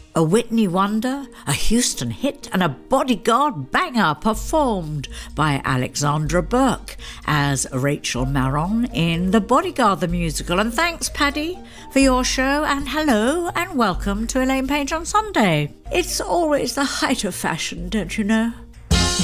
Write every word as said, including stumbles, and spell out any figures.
a Whitney wonder, a Houston hit and a Bodyguard banger performed by Alexandra Burke as Rachel Marron in The Bodyguard the Musical. And thanks, Paddy, for your show, and hello and welcome to Elaine Page on Sunday. It's always the height of fashion, don't you know?